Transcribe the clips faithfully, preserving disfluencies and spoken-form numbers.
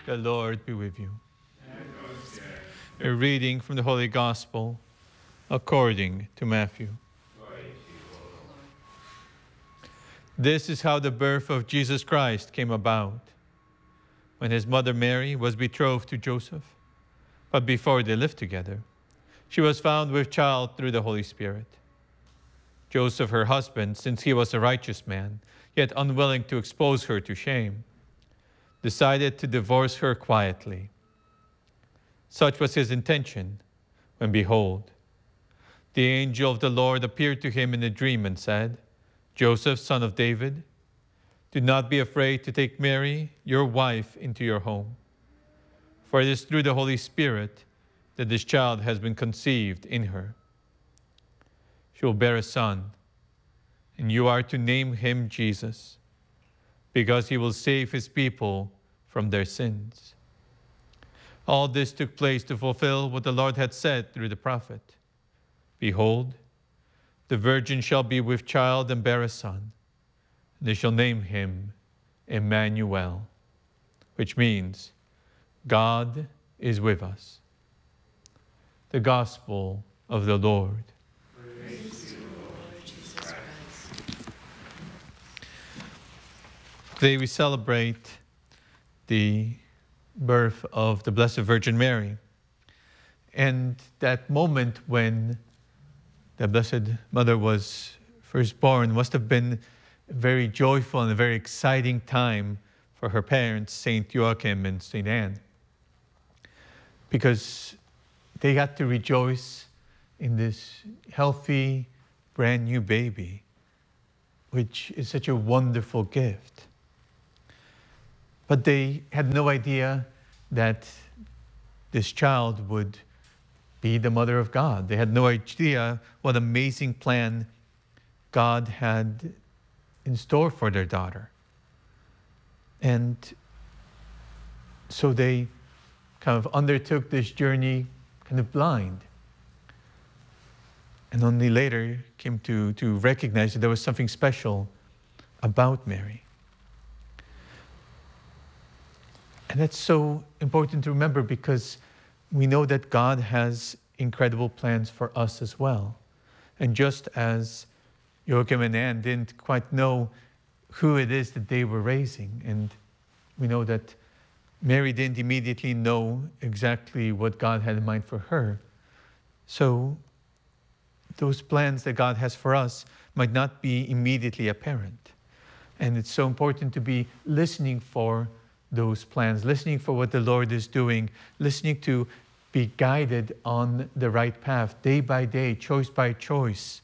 The Lord be with you. A reading from the Holy Gospel according to Matthew. This is how the birth of Jesus Christ came about. When his mother Mary was betrothed to Joseph, but before they lived together, she was found with child through the Holy Spirit. Joseph, her husband, since he was a righteous man, yet unwilling to expose her to shame, decided to divorce her quietly. Such was his intention, when behold, the angel of the Lord appeared to him in a dream and said, Joseph, son of David, do not be afraid to take Mary, your wife, into your home. For it is through the Holy Spirit that this child has been conceived in her. She will bear a son, and you are to name him Jesus, because he will save his people from their sins. All this took place to fulfill what the Lord had said through the prophet. Behold, the virgin shall be with child and bear a son, and they shall name him Emmanuel, which means God is with us. The Gospel of the Lord. Praise you, Lord Jesus Christ. Today we celebrate the birth of the Blessed Virgin Mary. And that moment when the Blessed Mother was first born must have been a very joyful and a very exciting time for her parents, Saint Joachim and Saint Anne, because they got to rejoice in this healthy, brand new baby, which is such a wonderful gift. But they had no idea that this child would be the mother of God. They had no idea what amazing plan God had in store for their daughter. And so they kind of undertook this journey kind of blind. And only later came to, to recognize that there was something special about Mary. And that's so important to remember, because we know that God has incredible plans for us as well. And just as Joachim and Anne didn't quite know who it is that they were raising, and we know that Mary didn't immediately know exactly what God had in mind for her. So those plans that God has for us might not be immediately apparent. And it's so important to be listening for those plans, listening for what the Lord is doing, listening to be guided on the right path, day by day, choice by choice.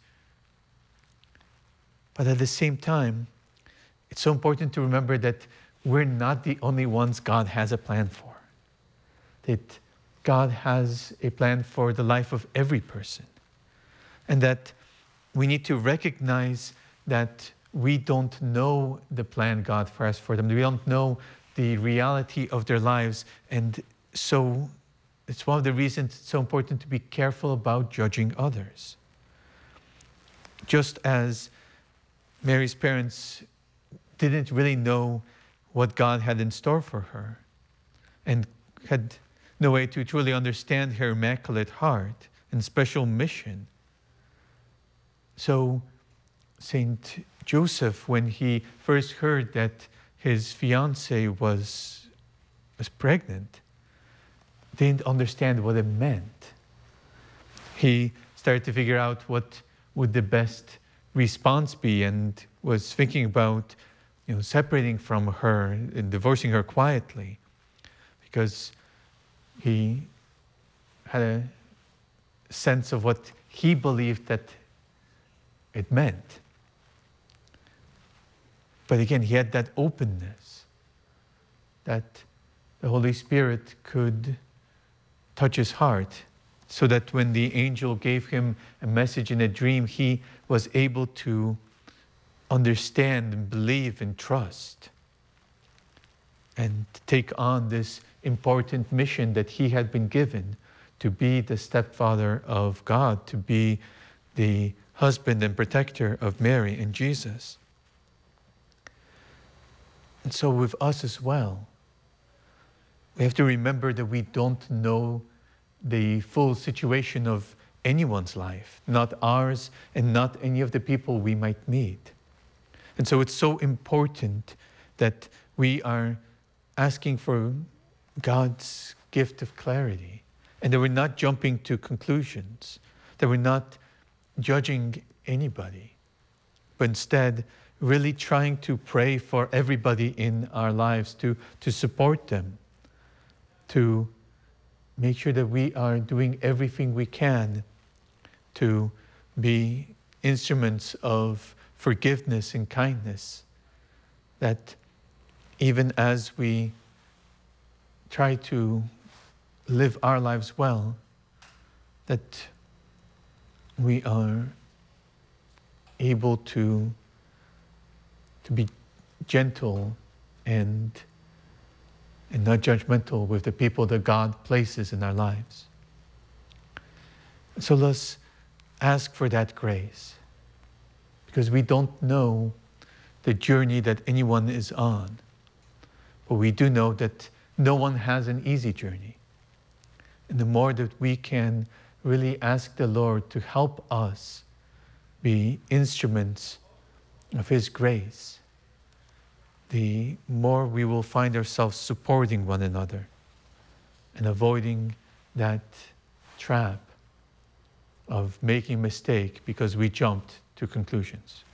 But at the same time, it's so important to remember that we're not the only ones God has a plan for. That God has a plan for the life of every person. And that we need to recognize that we don't know the plan God has for them. We don't know the reality of their lives. And so it's one of the reasons it's so important to be careful about judging others. Just as Mary's parents didn't really know what God had in store for her and had no way to truly understand her immaculate heart and special mission. So Saint Joseph, when he first heard that his fiancée was, was pregnant, didn't understand what it meant. He started to figure out what would the best response be, and was thinking about, you know, separating from her and divorcing her quietly, because he had a sense of what he believed that it meant. But again, he had that openness that the Holy Spirit could touch his heart, so that when the angel gave him a message in a dream, he was able to understand and believe and trust and take on this important mission that he had been given, to be the stepfather of God, to be the husband and protector of Mary and Jesus. And so with us as well, We have to remember that we don't know the full situation of anyone's life, not ours and not any of the people we might meet. And so it's so important that we are asking for God's gift of clarity, and that we're not jumping to conclusions, that we're not judging anybody, but instead really trying to pray for everybody in our lives, to, to support them, to make sure that we are doing everything we can to be instruments of forgiveness and kindness, that even as we try to live our lives well, that we are able to, to be gentle and, and not judgmental with the people that God places in our lives. So let's ask for that grace, because we don't know the journey that anyone is on. But we do know that no one has an easy journey. And the more that we can really ask the Lord to help us be instruments of His grace, the more we will find ourselves supporting one another and avoiding that trap of making a mistake because we jumped to conclusions.